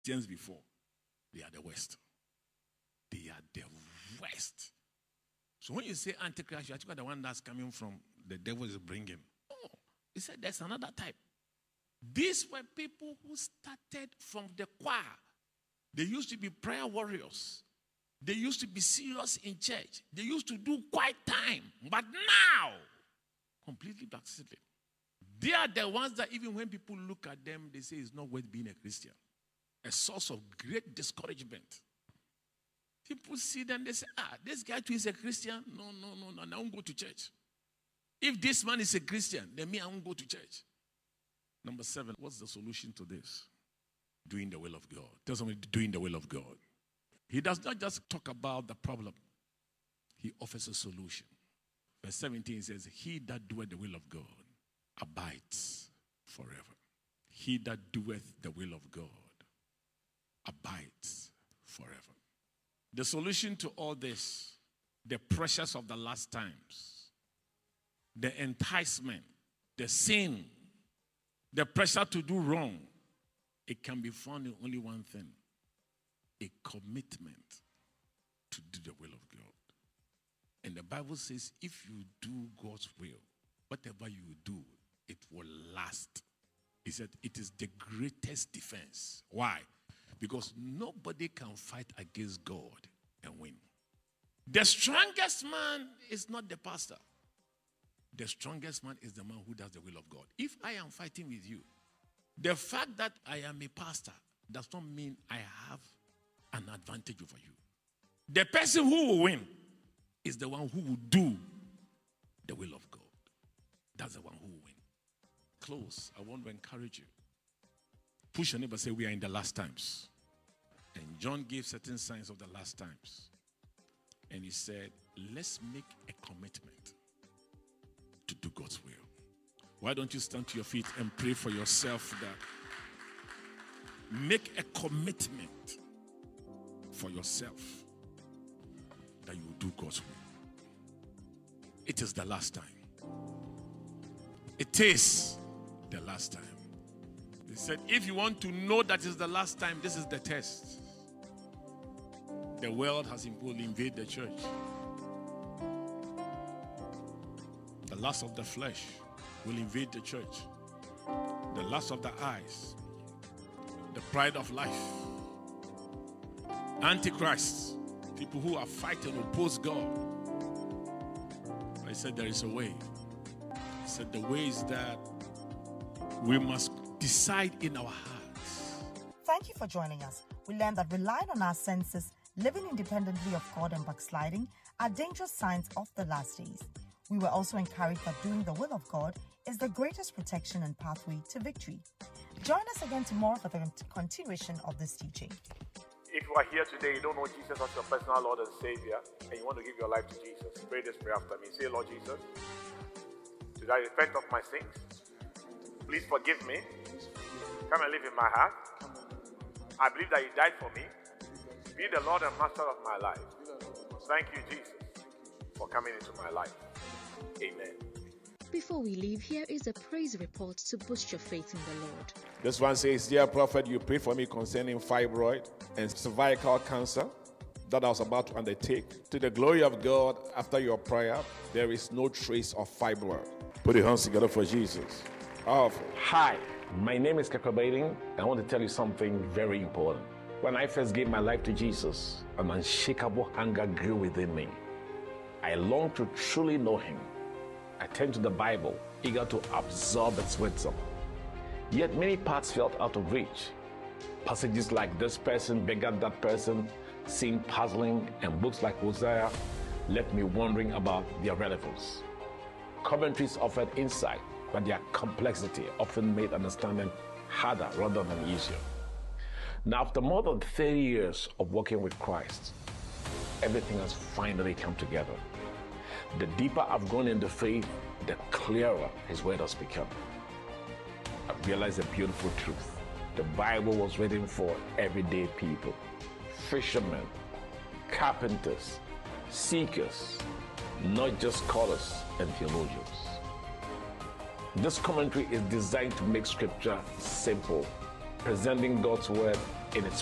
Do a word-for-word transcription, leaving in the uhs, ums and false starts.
Christians before. They are the worst. They are the worst. So when you say Antichrist, you are the one that's coming from the devil is bringing. Oh, he said there's another type. These were people who started from the choir. They used to be prayer warriors. They used to be serious in church. They used to do quiet time. But now, completely backslidden. They are the ones that even when people look at them, they say it's not worth being a Christian. A source of great discouragement. People see them, they say, ah, this guy too is a Christian. No, no, no, no, I won't go to church. If this man is a Christian, then me, I won't go to church. Number seven, what's the solution to this? Doing the will of God. Tell somebody, doing the will of God. He does not just talk about the problem. He offers a solution. Verse seventeen says, he that doeth the will of God abides forever. He that doeth the will of God abides forever. The solution to all this, the pressures of the last times, the enticement, the sin, the pressure to do wrong, it can be found in only one thing: a commitment to do the will of God. And the Bible says if you do God's will, whatever you do, it will last. He said it is the greatest defense. Why? Because nobody can fight against God and win. The strongest man is not the pastor. The strongest man is the man who does the will of God. If I am fighting with you, the fact that I am a pastor does not mean I have an advantage over you. The person who will win is the one who will do the will of God. That's the one who will win. Close. I want to encourage you. Push your neighbor, say, we are in the last times. And John gave certain signs of the last times. And he said, let's make a commitment to do God's will. Why don't you stand to your feet and pray for yourself that make a commitment for yourself that you will do God's will. It is the last time. It is the last time. He said, if you want to know that it's the last time, this is the test. The world has will invade the church. The lust of the flesh will invade the church. The lust of the eyes. The pride of life. Antichrists. People who are fighting, oppose God. I said there is a way. He said the way is that we must decide in our hearts. Thank you for joining us. We learned that relying on our senses, living independently of God, and backsliding are dangerous signs of the last days. We were also encouraged that doing the will of God is the greatest protection and pathway to victory. Join us again tomorrow for the continuation of this teaching. If you are here today, you don't know Jesus as your personal Lord and Savior, and you want to give your life to Jesus, pray this prayer after me. Say, Lord Jesus, today I repent of my sins. Please forgive me. Come and live in my heart. I believe that you died for me. Be the Lord and Master of my life. Thank you, Jesus, for coming into my life. Amen. Before we leave, here is a praise report to boost your faith in the Lord. This one says, dear prophet, you prayed for me concerning fibroid and cervical cancer that I was about to undertake. To the glory of God, after your prayer, there is no trace of fibroid. Put your hands together for Jesus. Powerful. Hi, my name is Kekobading, and I want to tell you something very important. When I first gave my life to Jesus, an unshakable hunger grew within me. I longed to truly know him. I turned to the Bible, eager to absorb its wisdom. Yet many parts felt out of reach. Passages like this person begat that person seemed puzzling, and books like Hosea left me wondering about their relevance. Commentaries offered insight, but their complexity often made understanding harder rather than easier. Now, after more than thirty years of working with Christ, everything has finally come together. The deeper I've gone in the faith, the clearer his word has become. I've realized a beautiful truth. The Bible was written for everyday people, fishermen, carpenters, seekers, not just scholars and theologians. This commentary is designed to make scripture simple, presenting God's word in its